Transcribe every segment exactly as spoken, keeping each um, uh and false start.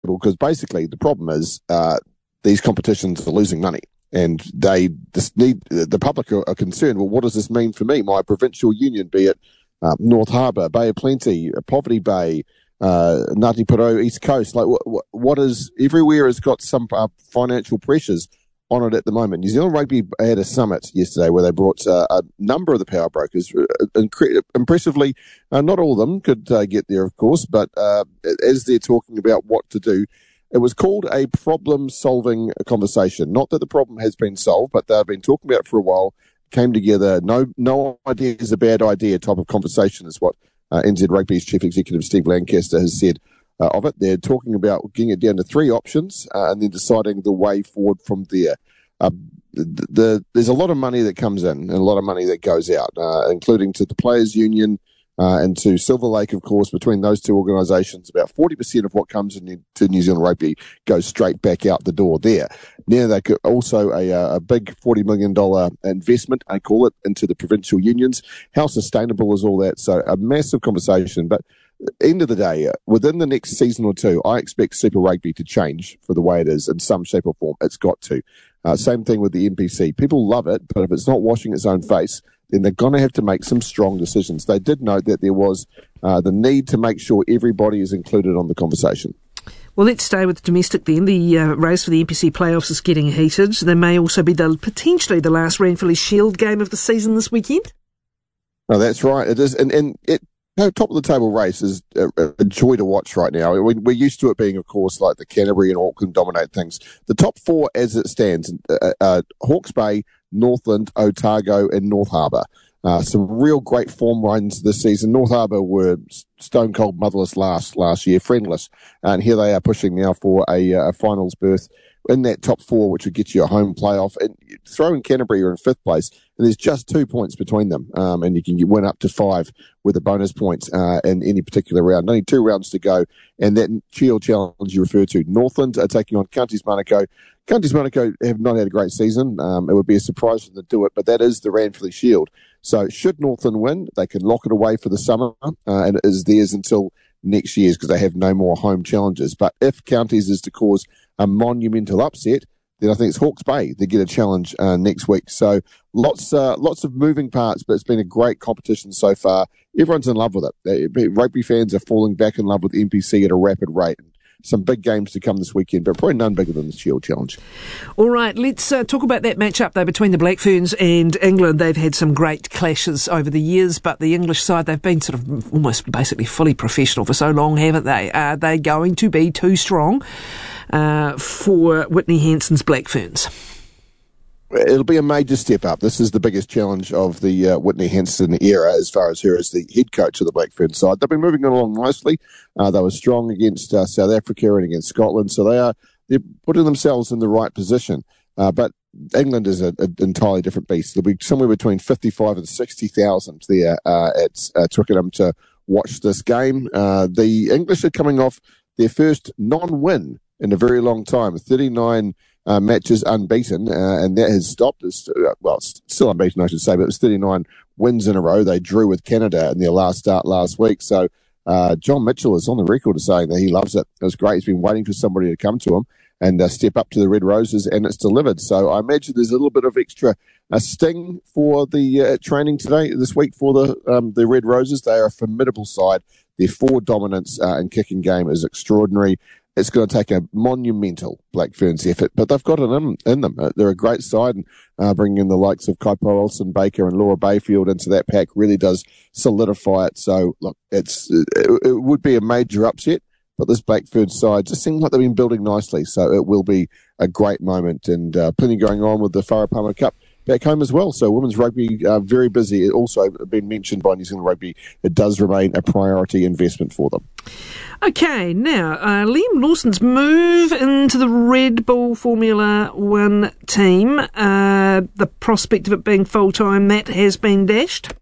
because basically the problem is uh, these competitions are losing money. And they this need the public are, are concerned. Well, what does this mean for me? My provincial union, be it uh, North Harbour, Bay of Plenty, Poverty Bay, uh, Ngāti Porou, East Coast. Like, what, what is everywhere has got some uh, financial pressures on it at the moment. New Zealand Rugby had a summit yesterday where they brought uh, a number of the power brokers. Incre- impressively, uh, not all of them could uh, get there, of course, but uh, as they're talking about what to do. It was called a problem-solving conversation. Not that the problem has been solved, but they've been talking about it for a while, came together. No no idea is a bad idea type of conversation is what uh, N Z Rugby's Chief Executive Steve Lancaster has said uh, of it. They're talking about getting it down to three options uh, and then deciding the way forward from there. Uh, the, the, there's a lot of money that comes in and a lot of money that goes out, uh, including to the Players' Union, Uh, and to Silver Lake, of course. Between those two organisations, about forty percent of what comes into New Zealand Rugby goes straight back out the door there. Now, they could also a, a big forty million dollars investment, I call it, into the provincial unions. How sustainable is all that? So a massive conversation. But at the end of the day, within the next season or two, I expect Super Rugby to change for the way it is in some shape or form. It's got to. Uh, same thing with the N P C. People love it, but if it's not washing its own face, then they're going to have to make some strong decisions. They did note that there was uh, the need to make sure everybody is included on the conversation. Well, let's stay with domestic then. The uh, race for the N P C playoffs is getting heated. There may also be the potentially the last Ranfurly Shield game of the season this weekend. No, that's right. It is, and, and it you know, top of the table race is a, a joy to watch right now. We, we're used to it being, of course, like the Canterbury and Auckland dominate things. The top four, as it stands, uh, uh, Hawke's Bay, Northland, Otago, and North Harbour. Uh, some real great form runs this season. North Harbour were stone cold motherless last last year, friendless, and here they are pushing now for a, a finals berth in that top four, which would get you a home playoff. And throw in Canterbury, you're in fifth place, and there's just two points between them, um, and you can win up to five with a bonus point uh, in any particular round. Only two rounds to go, and that Shield Challenge you refer to, Northland are taking on Counties Manukau. Counties Manukau have not had a great season. Um, it would be a surprise for them to do it, but that is the Ranfurly Shield. So should Northland win, they can lock it away for the summer, uh, and it is theirs until next year's because they have no more home challenges. But if Counties is to cause a monumental upset, then I think it's Hawke's Bay that get a challenge uh, next week. So lots uh, lots of moving parts, but it's been a great competition so far. Everyone's in love with it. Uh, rugby fans are falling back in love with N P C at a rapid rate. Some big games to come this weekend, but probably none bigger than the Shield Challenge. All right, let's uh, talk about that match-up, though, between the Black Ferns and England. They've had some great clashes over the years, but the English side, they've been sort of almost basically fully professional for so long, haven't they? Are they going to be too strong uh, for Whitney Hansen's Black Ferns? It'll be a major step up. This is the biggest challenge of the uh, Whitney Hansen era as far as her as the head coach of the Black Ferns side. They've been moving along nicely. Uh, they were strong against uh, South Africa and against Scotland, so they are they're putting themselves in the right position. Uh, but England is an entirely different beast. There'll be somewhere between fifty-five and sixty thousand there uh, at uh, Twickenham to watch this game. Uh, the English are coming off their first non-win in a very long time, thirty-nine Uh, matches unbeaten, uh, and that has stopped. It's, uh, well, it's still unbeaten, I should say, but it was thirty-nine wins in a row. They drew with Canada in their last start last week. So uh, John Mitchell is on the record of saying that he loves it. It was great. He's been waiting for somebody to come to him and uh, step up to the Red Roses, and it's delivered. So I imagine there's a little bit of extra uh, sting for the uh, training today, this week for the um, the Red Roses. They are a formidable side. Their forward dominance uh, and kicking game is extraordinary. It's going to take a monumental Black Ferns effort, but they've got it in, in them. Uh, they're a great side, and uh, bringing in the likes of Kaipo Olsen Baker and Laura Bayfield into that pack really does solidify it. So, look, it's it, it would be a major upset, but this Black Ferns side just seems like they've been building nicely, so it will be a great moment, and uh, plenty going on with the Wharepama Cup back home as well. So women's rugby, uh, very busy. It also been mentioned by New Zealand Rugby. It does remain a priority investment for them. Okay, now, uh, Liam Lawson's move into the Red Bull Formula One team, uh, the prospect of it being full-time, that has been dashed?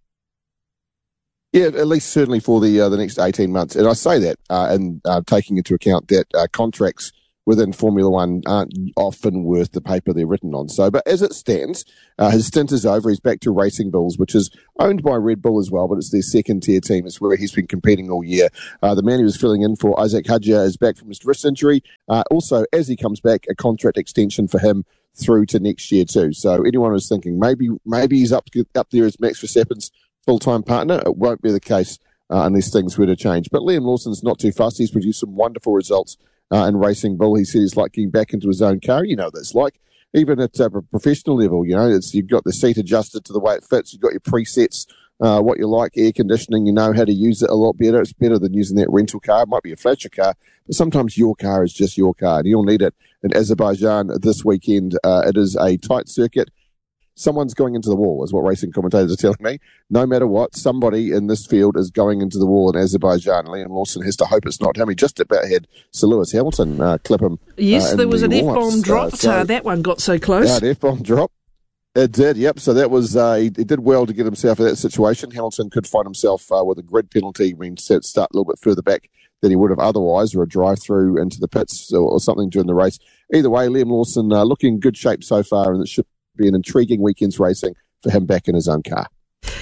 Yeah, at least certainly for the uh, the next eighteen months. And I say that uh, and uh, taking into account that uh, contracts within Formula One aren't often worth the paper they're written on. So, but as it stands, uh, his stint is over. He's back to Racing Bulls, which is owned by Red Bull as well, but it's their second tier team. It's where he's been competing all year. Uh, the man he was filling in for, Isaac Hadjar, is back from his wrist injury. Uh, also, as he comes back, a contract extension for him through to next year too. So anyone who's thinking maybe maybe he's up up there as Max Verstappen's full-time partner, it won't be the case uh, unless things were to change. But Liam Lawson's not too fast. He's produced some wonderful results uh, in Racing Bull. He says he's like getting back into his own car. You know what that's like. Even at uh, a professional level, you know, it's, you've got the seat adjusted to the way it fits. You've got your presets, uh, what you like, air conditioning. You know how to use it a lot better. It's better than using that rental car. It might be a flasher car, but sometimes your car is just your car, and you'll need it. In Azerbaijan this weekend, uh, it is a tight circuit. Someone's going into the wall, is what racing commentators are telling me. No matter what, somebody in this field is going into the wall in Azerbaijan. Liam Lawson has to hope it's not him. He just about had Sir Lewis Hamilton uh, clip him. Yes, uh, there was the an F-bomb dropped. Uh, so, uh, that one got so close. Yeah, an F-bomb drop. It did, yep. So that was, uh, he, he did well to get himself in that situation. Hamilton could find himself uh, with a grid penalty when he start a little bit further back than he would have otherwise, or a drive-through into the pits or, or something during the race. Either way, Liam Lawson uh, looking in good shape so far, and it should be an intriguing weekend's racing for him back in his own car.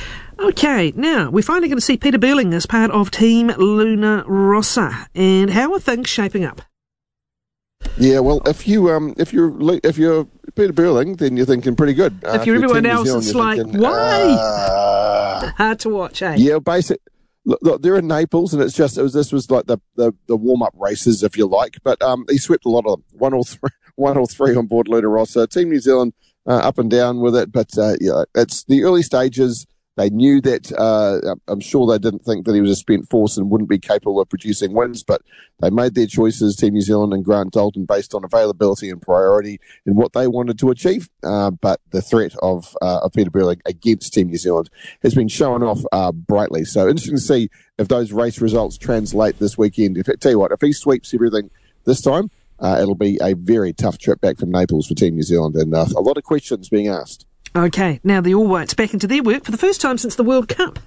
Okay, now we're finally going to see Peter Burling as part of Team Luna Rossa. And how are things shaping up? Yeah, well, if you um, if you're if you're Peter Burling, then you're thinking pretty good. Uh, if you're if everyone you're else, Zealand, it's you're like thinking, why? Uh, Hard to watch, eh? Yeah, basic. Look, look, they're in Naples, and it's just it was this was like the the, the warm up races, if you like. But um, he swept a lot of them, one or three, one or three on board Luna Rossa. Team New Zealand uh, up and down with it, but uh, yeah, it's the early stages. They knew that, uh, I'm sure they didn't think that he was a spent force and wouldn't be capable of producing wins, but they made their choices, Team New Zealand and Grant Dalton, based on availability and priority in what they wanted to achieve. Uh, but the threat of, uh, of Peter Burling against Team New Zealand has been shown off uh, brightly. So interesting to see if those race results translate this weekend. If I tell you what, if he sweeps everything this time, uh, it'll be a very tough trip back from Naples for Team New Zealand, and uh, a lot of questions being asked. Okay, now the All Whites back into their work for the first time since the World Cup.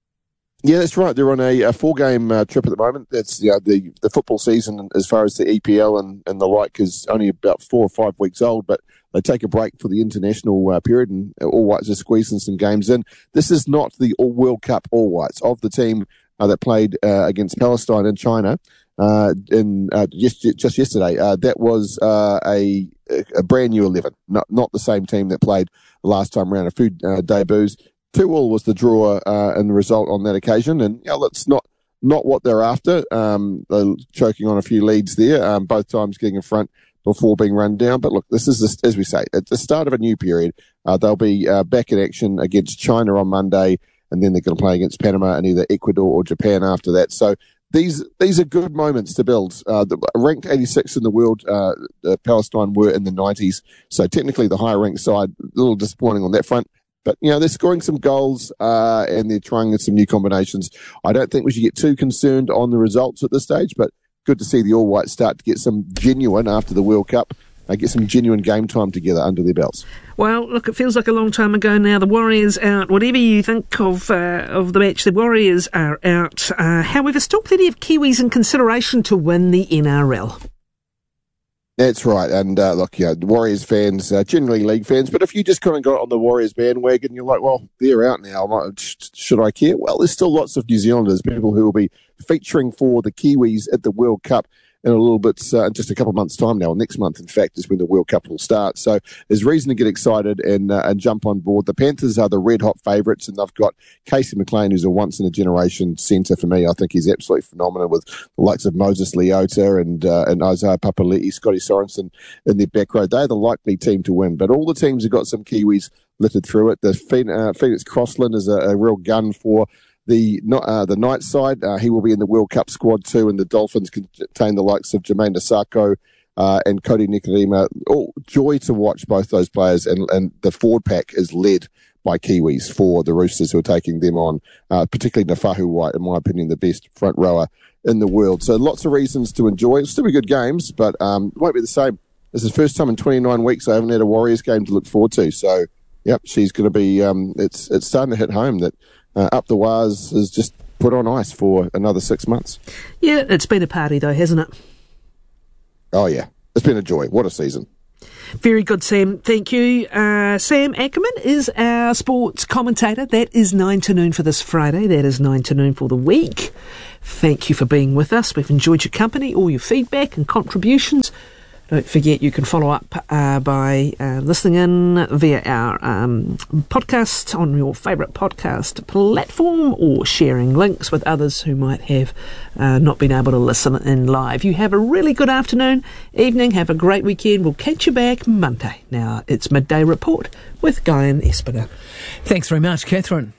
Yeah, that's right. They're on a, a four-game uh, trip at the moment. That's you know, the the football season, as far as the E P L and, and the like, is only about four or five weeks old, but they take a break for the international uh, period, and All Whites are squeezing some games in. This is not the All World Cup All Whites of the team uh, that played uh, against Palestine in China uh, in uh, just just yesterday. Uh, that was uh, a a brand new eleven, not not the same team that played last time around. A few uh, debuts. Two all was the draw uh, and the result on that occasion, and you know, it's not not what they're after. Um, they're choking on a few leads there, um, both times getting in front before being run down. But look, this is, the, as we say, at the start of a new period. Uh, they'll be uh, back in action against China on Monday, and then they're going to play against Panama and either Ecuador or Japan after that. So these these are good moments to build. Uh, the, ranked eighty-six in the world, uh, uh, Palestine were in the nineties, so technically the higher ranked side. A little disappointing on that front. But, you know, they're scoring some goals uh, and they're trying some new combinations. I don't think we should get too concerned on the results at this stage, but good to see the All Whites start to get some genuine, after the World Cup, uh, get some genuine game time together under their belts. Well, look, it feels like a long time ago now. The Warriors out. Whatever you think of uh, of the match, the Warriors are out. Uh, however, still plenty of Kiwis in consideration to win the N R L. That's right. And uh, look, yeah, Warriors fans, uh, generally league fans, but if you just kind of got on the Warriors bandwagon, you're like, well, they're out now. Should I care? Well, there's still lots of New Zealanders, people who will be featuring for the Kiwis at the World Cup in a little bit, uh, in just a couple of months' time now. Next month, in fact, is when the World Cup will start. So there's reason to get excited and uh, and jump on board. The Panthers are the red-hot favourites, and they've got Casey McLean, who's a once-in-a-generation centre for me. I think he's absolutely phenomenal, with the likes of Moses Leota and uh, and Isaiah Papali'i, Scotty Sorensen in their back row. They're the likely team to win. But all the teams have got some Kiwis littered through it. The Phoenix Crossland is a, a real gun for The uh, the night side. Uh, he will be in the World Cup squad too, and the Dolphins contain the likes of Jermaine Asako uh, and Cody Nikodima. Oh, joy to watch both those players, and, and the forward pack is led by Kiwis for the Roosters, who are taking them on, uh, particularly Nafahu White, in my opinion, the best front rower in the world. So lots of reasons to enjoy. It'll still be good games, but um, it won't be the same. This is the first time in twenty-nine weeks I haven't had a Warriors game to look forward to. So, yep, she's going to be, um, it's, it's starting to hit home that Uh, Up the Waz is just put on ice for another six months. Yeah, it's been a party though, hasn't it? Oh, yeah. it's been a joy. What a season. Very good, Sam. Thank you. Uh, Sam Ackerman is our sports commentator. That is nine to noon for this Friday. That is nine to noon for the week. Thank you for being with us. We've enjoyed your company, all your feedback and contributions. Don't forget you can follow up uh, by uh, listening in via our um, podcast on your favourite podcast platform, or sharing links with others who might have uh, not been able to listen in live. You have a really good afternoon, evening, have a great weekend. We'll catch you back Monday. Now it's Midday Report with Guy and Espiner. Thanks very much, Catherine.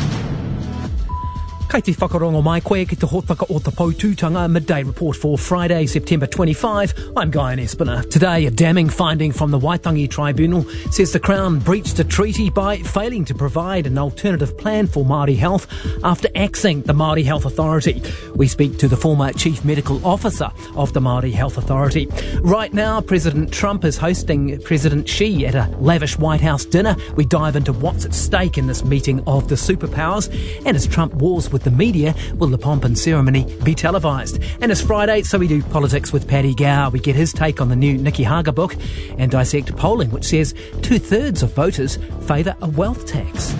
Kei te whakarongo mai koe ki te hotaka o te Poutūtanga Midday Report for Friday, September twenty-fifth. I'm Guy Espiner. Today, a damning finding from the Waitangi Tribunal says the Crown breached a treaty by failing to provide an alternative plan for Māori health after axing the Māori Health Authority. We speak to the former Chief Medical Officer of the Māori Health Authority. Right now, President Trump is hosting President Xi at a lavish White House dinner. We dive into what's at stake in this meeting of the superpowers, and as Trump wars with the media, will the pomp and ceremony be televised? And it's Friday, so we do politics with Paddy Gow. We get his take on the new Nikki Haga book and dissect polling which says two-thirds of voters favour a wealth tax.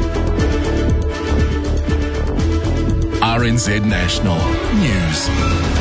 R N Z National News.